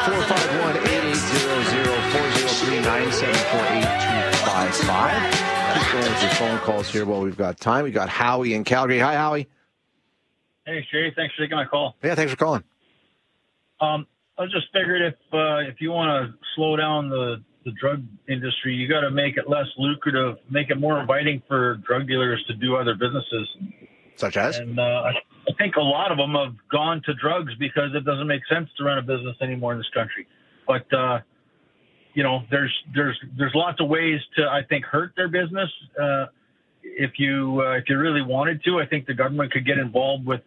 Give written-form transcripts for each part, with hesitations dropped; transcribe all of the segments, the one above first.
451-8800-403-974-8255. Keep going with your phone calls here while we've got time. We got Howie in Calgary. Hi, Howie. Hey, Shay. Thanks for taking my call. Yeah, thanks for calling. I just figured if you want to slow down the drug industry, you got to make it less lucrative, make it more inviting for drug dealers to do other businesses. Such as? And I think a lot of them have gone to drugs because it doesn't make sense to run a business anymore in this country. But there's lots of ways to, I think, hurt their business. If you really wanted to, I think the government could get involved with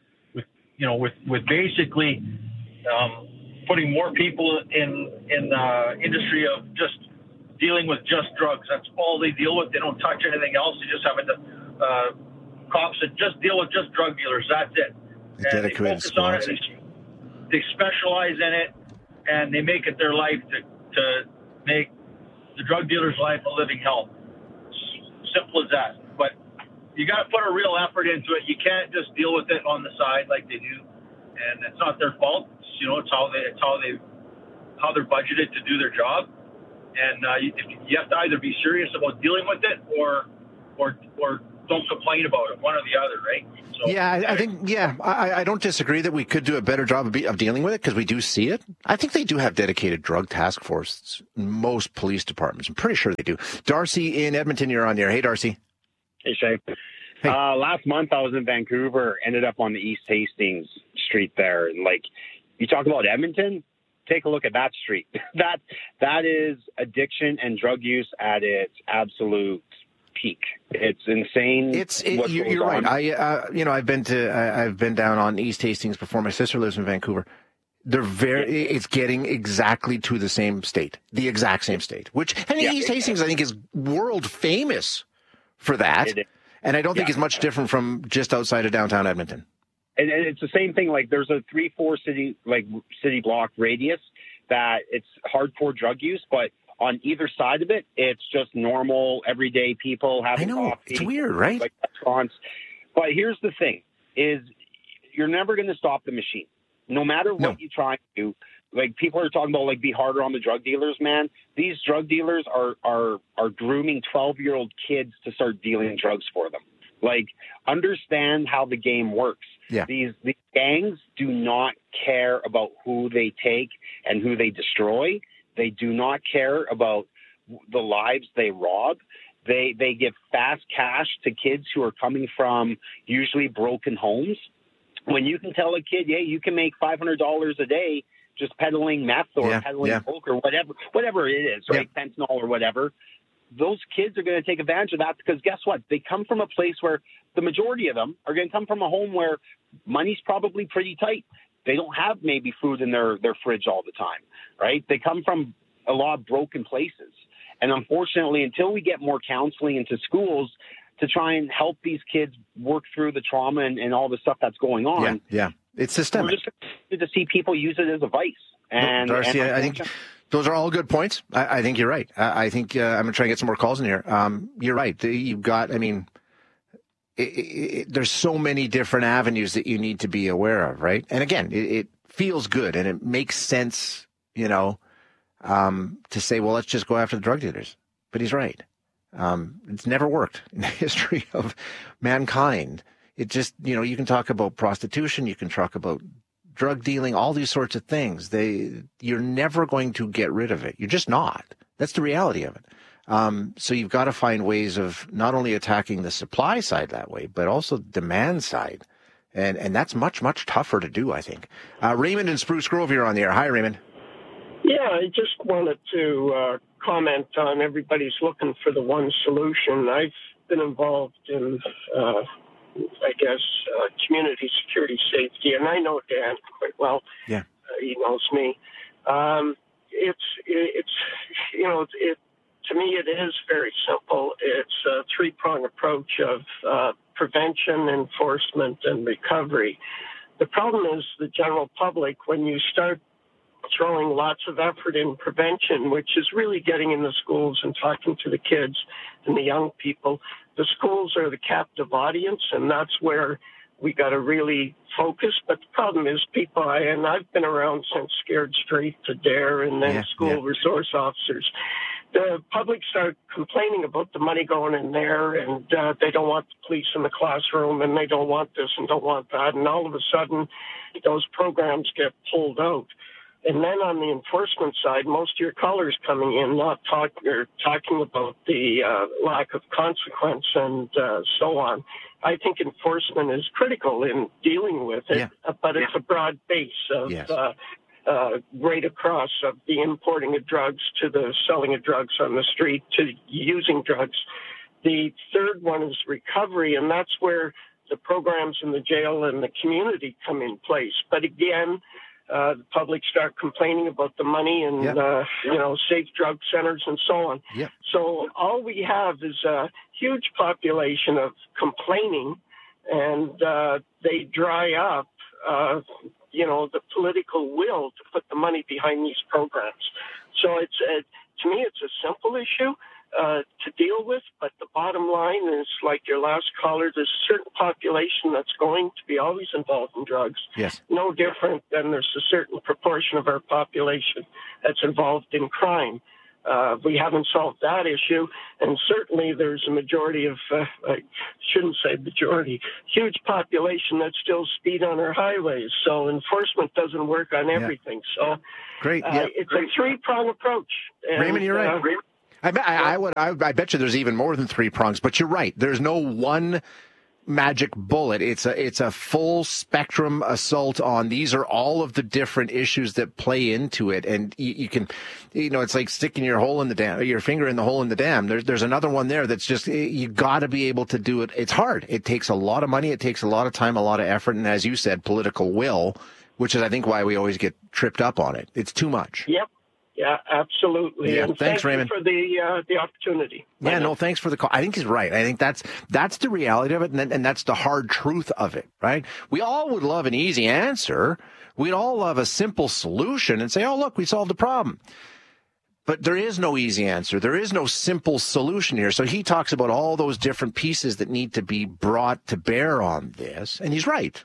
basically putting more people in the industry of just dealing with just drugs. That's all they deal with. They don't touch anything else. They just have cops that just deal with just drug dealers. That's it. And they focus on it. They specialize in it, and they make it their life to make the drug dealer's life a living hell. Simple as that. But you got to put a real effort into it. You can't just deal with it on the side like they do, and it's not their fault. It's how they're budgeted to do their job, and you have to either be serious about dealing with it or don't complain about it, one or the other, right? So, I don't disagree that we could do a better job of dealing with it because we do see it. I think they do have dedicated drug task forces in most police departments. I'm pretty sure they do. Darcy in Edmonton, you're on the air. Hey, Darcy. Hey, Shay. Hey. Last month I was in Vancouver, ended up on the East Hastings Street there. And you talk about Edmonton, take a look at that street. That is addiction and drug use at its absolute peak. It's insane. You're right. I've been down on East Hastings before. My sister lives in Vancouver. It's getting exactly to the same state, the exact same state. East Hastings, I think, is world famous for that, and I don't think it's much different from just outside of downtown Edmonton. And it's the same thing. There's a 3-4 city block radius that it's hardcore drug use, but on either side of it, it's just normal, everyday people having coffee. It's weird, right? Restaurants. But here's the thing, is you're never going to stop the machine. No matter what you try to do. People are talking about, be harder on the drug dealers, man. These drug dealers are grooming 12-year-old kids to start dealing drugs for them. Understand how the game works. Yeah. These gangs do not care about who they take and who they destroy. They do not care about the lives they rob. They give fast cash to kids who are coming from usually broken homes. When you can tell a kid, you can make $500 a day just peddling meth or peddling coke or whatever it is, right? Fentanyl or whatever. Those kids are going to take advantage of that because guess what? They come from a place where the majority of them are going to come from a home where money's probably pretty tight. They don't have maybe food in their fridge all the time, right? They come from a lot of broken places. And unfortunately, until we get more counseling into schools to try and help these kids work through the trauma and all the stuff that's going on. Yeah. It's systemic. We're just going to see people use it as a vice. And Darcy, I think those are all good points. I think you're right. I think I'm going to try and get some more calls in here. You're right. You've got, there's so many different avenues that you need to be aware of, right? And again, it feels good and it makes sense, to say, well, let's just go after the drug dealers. But he's right. It's never worked in the history of mankind. It just, you can talk about prostitution, you can talk about drug dealing, all these sorts of things. You're never going to get rid of it. You're just not. That's the reality of it. So you've got to find ways of not only attacking the supply side that way, but also the demand side. And that's much, much tougher to do, I think. Raymond in Spruce Grove, you're on the air. Hi, Raymond. Yeah, I just wanted to comment on everybody's looking for the one solution. I've been involved in, community security safety, and I know Dan quite well. Yeah. He knows me. To me, it is very simple. It's a three-pronged approach of prevention, enforcement, and recovery. The problem is the general public, when you start throwing lots of effort in prevention, which is really getting in the schools and talking to the kids and the young people. The schools are the captive audience, and that's where we got to really focus. But the problem is people, and I've been around since Scared Straight to DARE and then school resource officers. The public start complaining about the money going in there, and they don't want the police in the classroom, and they don't want this and don't want that. And all of a sudden, those programs get pulled out. And then on the enforcement side, most of your callers coming in not talking about the lack of consequence and so on. I think enforcement is critical in dealing with it, but it's a broad base of right across of the importing of drugs to the selling of drugs on the street to using drugs. The third one is recovery, and that's where the programs in the jail and the community come in place. But again, the public start complaining about the money and, safe drug centers and so on. Yep. So all we have is a huge population of complaining, and they dry up, the political will to put the money behind these programs. So it's to me, it's a simple issue to deal with, but the bottom line is, like your last caller, there's a certain population that's going to be always involved in drugs. Yes. No different than there's a certain proportion of our population that's involved in crime. We haven't solved that issue, and certainly there's a majority of, I shouldn't say majority, huge population that still speed on our highways. So enforcement doesn't work on everything. So great. It's a three-pronged approach. And, Raymond, you're right. I bet you there's even more than three prongs, but you're right. There's no one magic bullet. It's a full spectrum assault on these are all of the different issues that play into it. And you can, it's like sticking your finger in the hole in the dam. There's another one there that's just, you got to be able to do it. It's hard. It takes a lot of money. It takes a lot of time, a lot of effort. And as you said, political will, which is, I think, why we always get tripped up on it. It's too much. Yep. Yeah, absolutely. Yeah, and thanks, Raymond, for the opportunity. Thanks for the call. I think he's right. I think that's the reality of it, and that's the hard truth of it, right? We all would love an easy answer. We'd all love a simple solution and say, oh, look, we solved the problem. But there is no easy answer. There is no simple solution here. So he talks about all those different pieces that need to be brought to bear on this, and he's right.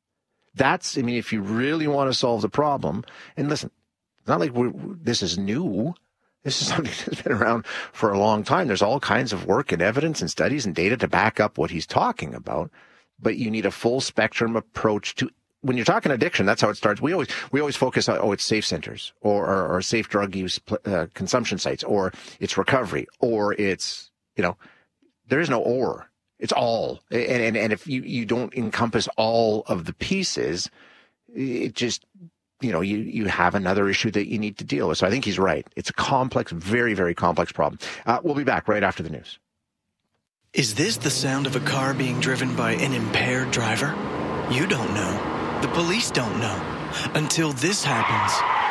If you really want to solve the problem, and listen, it's not like this is new. This is something that's been around for a long time. There's all kinds of work and evidence and studies and data to back up what he's talking about. But you need a full spectrum approach to, when you're talking addiction, that's how it starts. We always focus on, it's safe centers or safe drug use consumption sites, or it's recovery, or it's, there is no or. It's all. And if you don't encompass all of the pieces, it just, you have another issue that you need to deal with. So I think he's right. It's a complex, very, very complex problem. We'll be back right after the news. Is this the sound of a car being driven by an impaired driver? You don't know. The police don't know. Until this happens.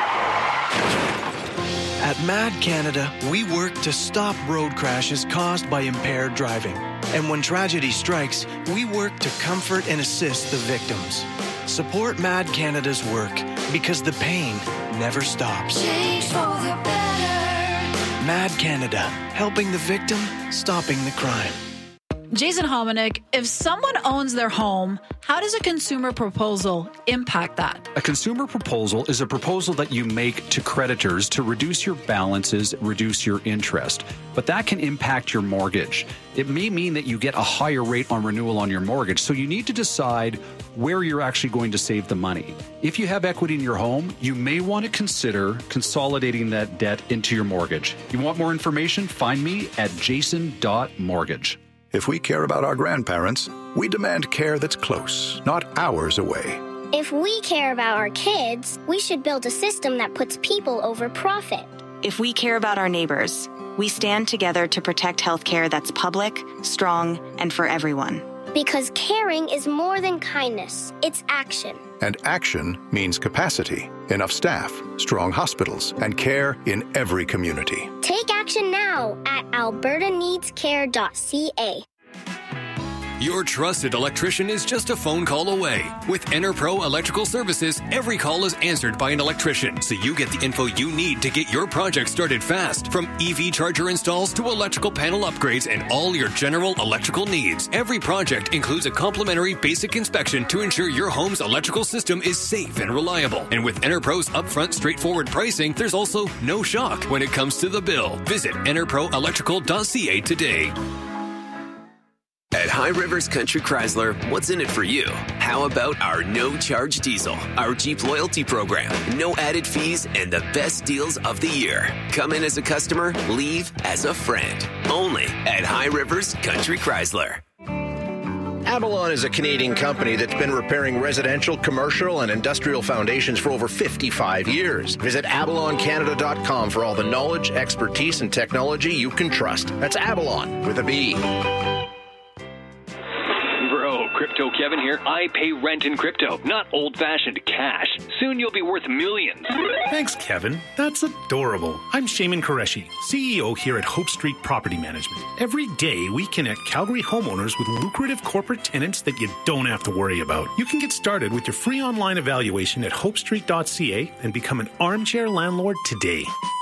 At MAD Canada, we work to stop road crashes caused by impaired driving. And when tragedy strikes, we work to comfort and assist the victims. Support MAD Canada's work, because the pain never stops. Change for the better. MAD Canada, helping the victim, stopping the crime. Jason Hominick, if someone owns their home, how does a consumer proposal impact that? A consumer proposal is a proposal that you make to creditors to reduce your balances, reduce your interest. But that can impact your mortgage. It may mean that you get a higher rate on renewal on your mortgage, so you need to decide where you're actually going to save the money. If you have equity in your home, you may want to consider consolidating that debt into your mortgage. You want more information? Find me at jason.mortgage. If we care about our grandparents, we demand care that's close, not hours away. If we care about our kids, we should build a system that puts people over profit. If we care about our neighbors, we stand together to protect healthcare that's public, strong, and for everyone. Because caring is more than kindness, it's action. And action means capacity, enough staff, strong hospitals, and care in every community. Take action now at albertaneedscare.ca. Your trusted electrician is just a phone call away. With EnerPro Electrical Services, every call is answered by an electrician, so you get the info you need to get your project started fast. From EV charger installs to electrical panel upgrades and all your general electrical needs. Every project includes a complimentary basic inspection to ensure your home's electrical system is safe and reliable. And with EnerPro's upfront, straightforward pricing, there's also no shock when it comes to the bill. Visit enerproelectrical.ca today. At High Rivers Country Chrysler, what's in it for you? How about our no-charge diesel, our Jeep loyalty program, no added fees, and the best deals of the year? Come in as a customer, leave as a friend. Only at High Rivers Country Chrysler. Avalon is a Canadian company that's been repairing residential, commercial, and industrial foundations for over 55 years. Visit avaloncanada.com for all the knowledge, expertise, and technology you can trust. That's Avalon with a B. Crypto Kevin here. I pay rent in crypto, not old-fashioned cash. Soon you'll be worth millions. Thanks, Kevin. That's adorable. I'm Shaiman Qureshi, CEO here at Hope Street Property Management. Every day, we connect Calgary homeowners with lucrative corporate tenants that you don't have to worry about. You can get started with your free online evaluation at hopestreet.ca and become an armchair landlord today.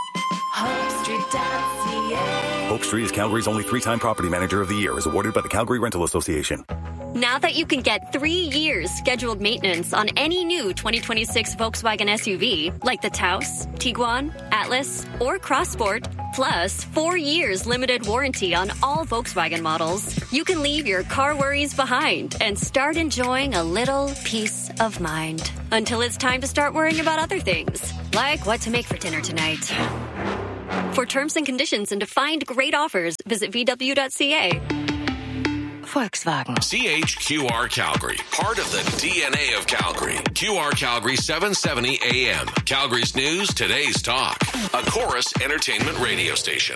HopeStreet.ca. Hope Street is Calgary's only 3-time Property Manager of the Year, is awarded by the Calgary Rental Association. Now that you can get 3 years scheduled maintenance on any new 2026 Volkswagen SUV, like the Taos, Tiguan, Atlas, or Crossport, plus 4 years limited warranty on all Volkswagen models, you can leave your car worries behind and start enjoying a little peace of mind. Until it's time to start worrying about other things, like what to make for dinner tonight. For terms and conditions and to find great offers, visit VW.ca. Volkswagen. CHQR Calgary, part of the DNA of Calgary. QR Calgary 770 AM. Calgary's news, today's talk. A Chorus Entertainment radio station.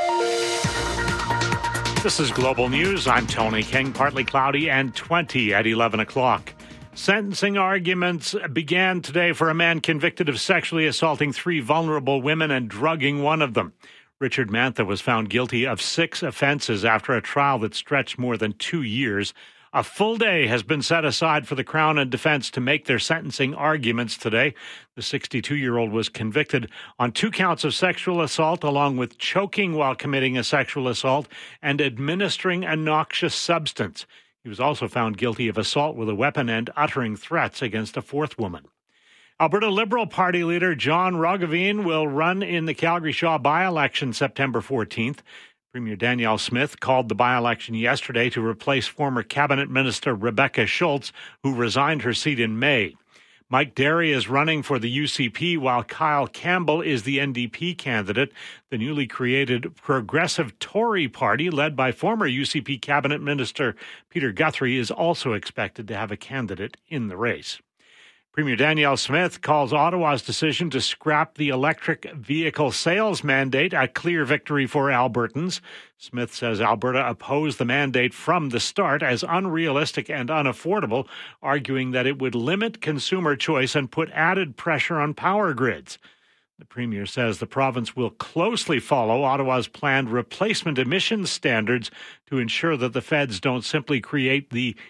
This is Global News. I'm Tony King. Partly cloudy and 20 at 11 o'clock. Sentencing arguments began today for a man convicted of sexually assaulting 3 vulnerable women and drugging one of them. Richard Mantha was found guilty of 6 offenses after a trial that stretched more than 2 years. A full day has been set aside for the Crown and defense to make their sentencing arguments today. The 62-year-old was convicted on 2 counts of sexual assault, along with choking while committing a sexual assault and administering a noxious substance. He was also found guilty of assault with a weapon and uttering threats against a 4th woman. Alberta Liberal Party leader John Roggeveen will run in the Calgary Shaw by-election September 14th. Premier Danielle Smith called the by-election yesterday to replace former Cabinet Minister Rebecca Schultz, who resigned her seat in May. Mike Derry is running for the UCP, while Kyle Campbell is the NDP candidate. The newly created Progressive Tory Party, led by former UCP Cabinet Minister Peter Guthrie, is also expected to have a candidate in the race. Premier Danielle Smith calls Ottawa's decision to scrap the electric vehicle sales mandate a clear victory for Albertans. Smith says Alberta opposed the mandate from the start as unrealistic and unaffordable, arguing that it would limit consumer choice and put added pressure on power grids. The Premier says the province will closely follow Ottawa's planned replacement emissions standards to ensure that the feds don't simply recreate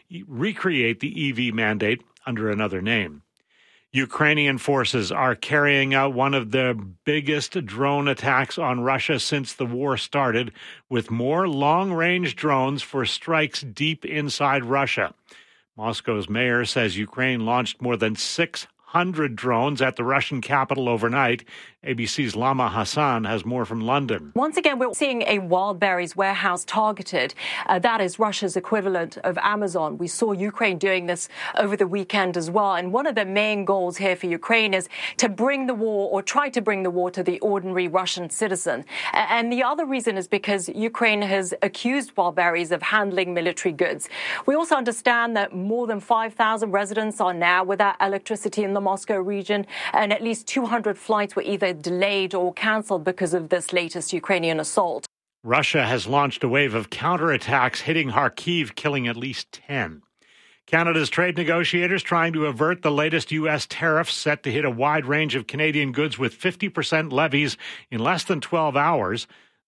the EV mandate under another name. Ukrainian forces are carrying out one of the biggest drone attacks on Russia since the war started, with more long-range drones for strikes deep inside Russia. Moscow's mayor says Ukraine launched more than 600 drones at the Russian capital overnight. ABC's Lama Hassan has more from London. Once again, we're seeing a wild berries warehouse targeted. That is Russia's equivalent of Amazon. We saw Ukraine doing this over the weekend as well. And one of the main goals here for Ukraine is to bring the war, or try to bring the war, to the ordinary Russian citizen. And the other reason is because Ukraine has accused wild berries of handling military goods. We also understand that more than 5,000 residents are now without electricity in the Moscow region, and at least 200 flights were either delayed or cancelled because of this latest Ukrainian assault. Russia has launched a wave of counterattacks hitting Kharkiv, killing at least 10. Canada's trade negotiators trying to avert the latest U.S. tariffs set to hit a wide range of Canadian goods with 50% levies in less than 12 hours.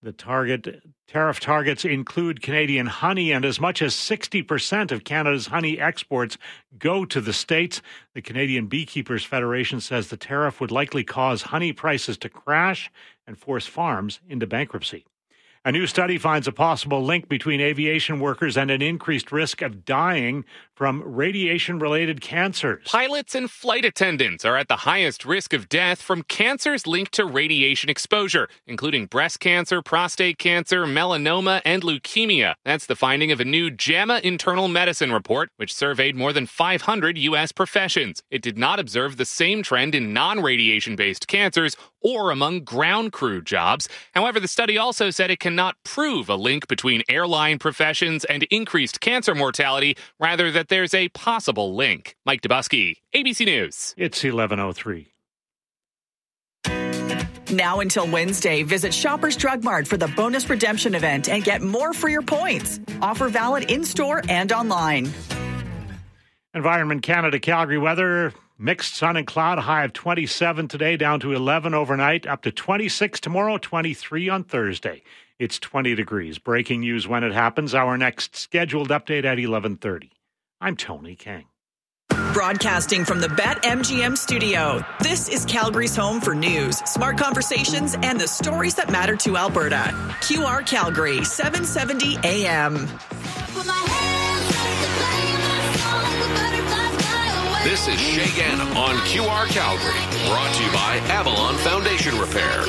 The tariff targets include Canadian honey, and as much as 60% of Canada's honey exports go to the States. The Canadian Beekeepers Federation says the tariff would likely cause honey prices to crash and force farms into bankruptcy. A new study finds a possible link between aviation workers and an increased risk of dying from radiation-related cancers. Pilots and flight attendants are at the highest risk of death from cancers linked to radiation exposure, including breast cancer, prostate cancer, melanoma, and leukemia. That's the finding of a new JAMA Internal Medicine report, which surveyed more than 500 U.S. professions. It did not observe the same trend in non-radiation-based cancers or among ground crew jobs. However, the study also said it cannot prove a link between airline professions and increased cancer mortality, rather that there's a possible link. Mike Dubusky, ABC News. It's 11:03. Now until Wednesday, visit Shoppers Drug Mart for the bonus redemption event and get more for your points. Offer valid in-store and online. Environment Canada, Calgary weather. Mixed sun and cloud, a high of 27 today, down to 11 overnight, up to 26 tomorrow, 23 on Thursday. It's 20 degrees. Breaking news when it happens. Our next scheduled update at 11:30. I'm Tony Kang. Broadcasting from the BetMGM studio, this is Calgary's home for news, smart conversations, and the stories that matter to Alberta. QR Calgary, 770 AM. This is Shay Gannon on QR Calgary, brought to you by Avalon Foundation Repair.